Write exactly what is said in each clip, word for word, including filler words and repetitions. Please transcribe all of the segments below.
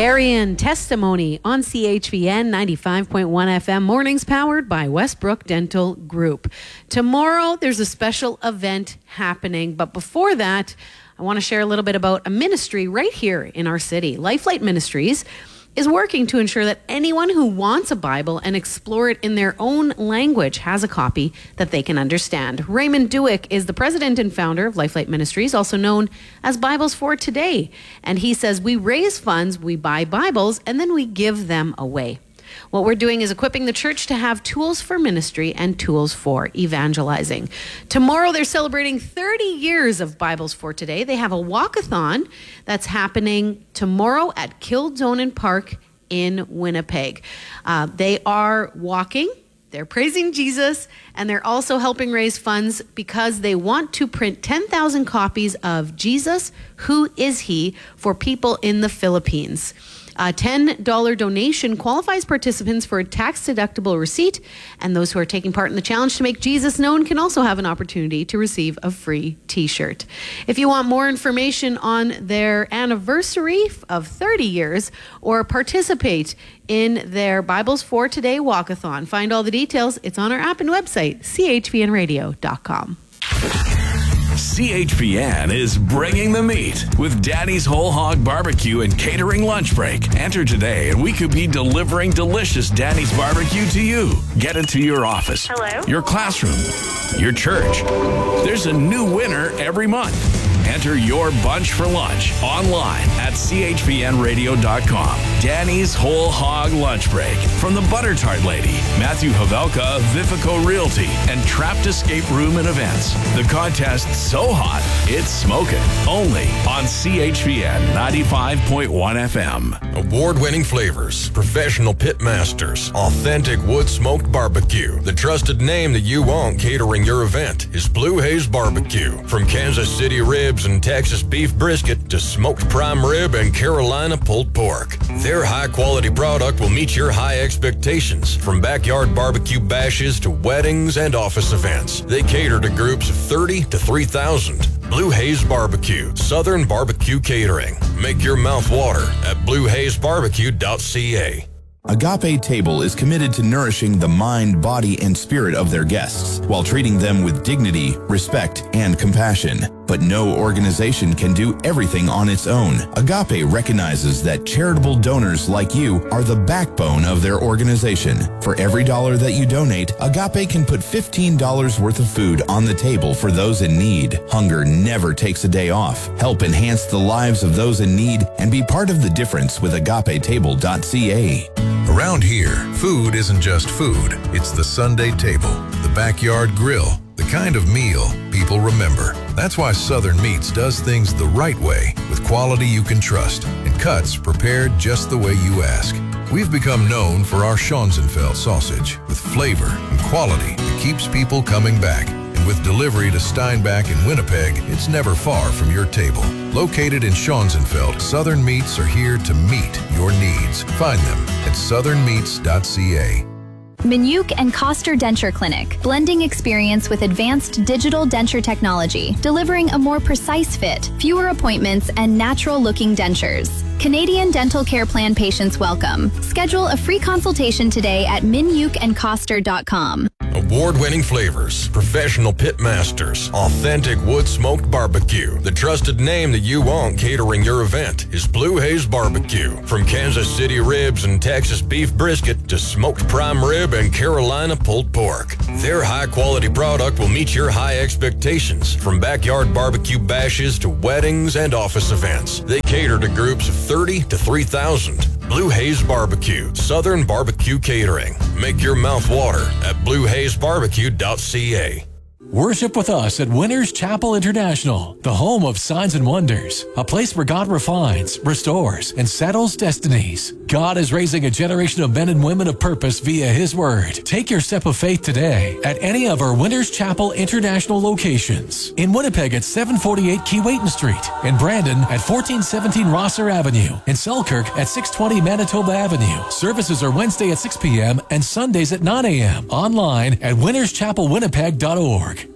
Harian Testimony on C H V N ninety-five point one F M, mornings powered by Westbrook Dental Group. Tomorrow, there's a special event happening, but before that, I want to share a little bit about a ministry right here in our city. Lifelight Ministries is working to ensure that anyone who wants a Bible and explore it in their own language has a copy that they can understand. Raymond Dewick is the president and founder of Lifelight Ministries, also known as Bibles for Today. And he says, we raise funds, we buy Bibles, and then we give them away. What we're doing is equipping the church to have tools for ministry and tools for evangelizing. Tomorrow, they're celebrating thirty years of Bibles for Today. They have a walkathon that's happening tomorrow at Kildonan Park in Winnipeg. Uh, they are walking, they're praising Jesus, and they're also helping raise funds because they want to print ten thousand copies of Jesus, Who Is He, for people in the Philippines. A ten dollars donation qualifies participants for a tax-deductible receipt, and those who are taking part in the challenge to make Jesus known can also have an opportunity to receive a free t-shirt. If you want more information on their anniversary of thirty years or participate in their Bibles for Today walkathon, find all the details. It's on our app and website, c h v n radio dot com. C H V N is bringing the meat with Daddy's Whole Hog Barbecue and Catering Lunch Break. Enter today and we could be delivering delicious Daddy's Barbecue to you. Get it to your office, Hello? your classroom, your church. There's a new winner every month. Enter your bunch for lunch online at c h v n radio dot com. Danny's Whole Hog Lunch Break from the Butter Tart Lady, Matthew Havelka, Vivico Realty, and Trapped Escape Room and Events. The contest's so hot, it's smoking. Only on C H V N ninety-five point one F M. Award-winning flavors, professional pit masters, authentic wood-smoked barbecue. The trusted name that you want catering your event is Blue Haze Barbecue. From Kansas City ribs and Texas beef brisket to smoked prime rib and Carolina pulled pork. Their high-quality product will meet your high expectations. From backyard barbecue bashes to weddings and office events, they cater to groups of thirty to three thousand. Blue Haze Barbecue, Southern Barbecue Catering. Make your mouth water at blue haze barbecue dot c a. Agape Table is committed to nourishing the mind, body, and spirit of their guests while treating them with dignity, respect, and compassion. But no organization can do everything on its own. Agape recognizes that charitable donors like you are the backbone of their organization. For every dollar that you donate, Agape can put fifteen dollars worth of food on the table for those in need. Hunger never takes a day off. Help enhance the lives of those in need and be part of the difference with agape table dot c a. Around here, food isn't just food. It's the Sunday table, the backyard grill, the kind of meal people remember. That's why Southern Meats does things the right way, with quality you can trust, and cuts prepared just the way you ask. We've become known for our Schonzenfeld sausage, with flavor and quality that keeps people coming back. And with delivery to Steinbach and Winnipeg, it's never far from your table. Located in Schonzenfeld, Southern Meats are here to meet your needs. Find them at southern meats dot c a. Minuk and Koster Denture Clinic, blending experience with advanced digital denture technology, delivering a more precise fit, fewer appointments, and natural-looking dentures. Canadian Dental Care Plan patients welcome. Schedule a free consultation today at minuk and koster dot com. Award-winning flavors, professional pit masters, authentic wood-smoked barbecue. The trusted name that you want catering your event is Blue Haze Barbecue. From Kansas City ribs and Texas beef brisket to smoked prime rib and Carolina pulled pork. Their high-quality product will meet your high expectations. From backyard barbecue bashes to weddings and office events, they cater to groups of thirty to three thousand. Blue Haze Barbecue, Southern Barbecue Catering. Make your mouth water at blue haze barbecue dot c a. Worship with us at Winners Chapel International, the home of signs and wonders, a place where God refines, restores, and settles destinies. God is raising a generation of men and women of purpose via His Word. Take your step of faith today at any of our Winners Chapel International locations. In Winnipeg at seven forty-eight Keewatin Street, in Brandon at fourteen seventeen Rosser Avenue, in Selkirk at six twenty Manitoba Avenue. Services are Wednesday at six p.m. and Sundays at nine a.m. Online at winners chapel winnipeg dot org.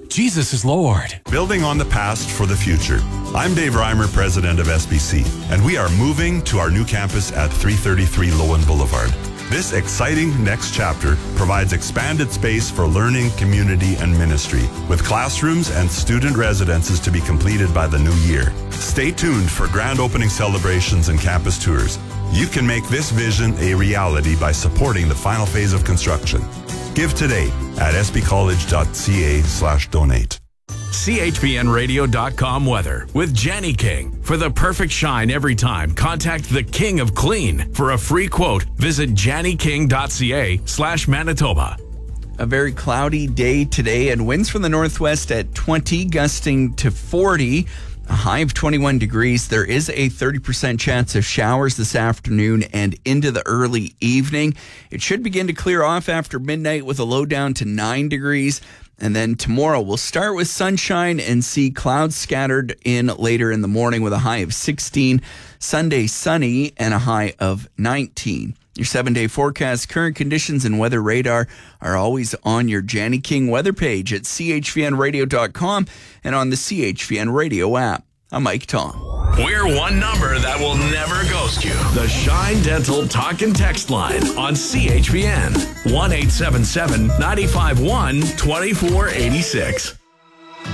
Jesus is Lord. Building on the past for the future. I'm Dave Reimer, president of S B C, and we are moving to our new campus at three thirty-three Lowen Boulevard. This exciting next chapter provides expanded space for learning, community, and ministry, with classrooms and student residences to be completed by the new year. Stay tuned for grand opening celebrations and campus tours. You can make this vision a reality by supporting the final phase of construction. Give today at sbcollege.ca slash donate. C H P N radio dot com weather with Jenny King. For the perfect shine every time, contact the King of Clean. For a free quote, visit jannyking.ca slash Manitoba. A very cloudy day today, and winds from the northwest at twenty, gusting to forty. A high of twenty-one degrees. There is a thirty percent chance of showers this afternoon and into the early evening. It should begin to clear off after midnight with a low down to nine degrees. And then tomorrow we'll start with sunshine and see clouds scattered in later in the morning with a high of sixteen. Sunday sunny and a high of nineteen. Your seven-day forecast, current conditions, and weather radar are always on your Janny King weather page at c h v n radio dot com and on the C H V N Radio app. I'm Mike Tom. We're one number that will never ghost you. The Shine Dental Talk and Text line on C H V N. one eight seven seven, nine five one, two four eight six.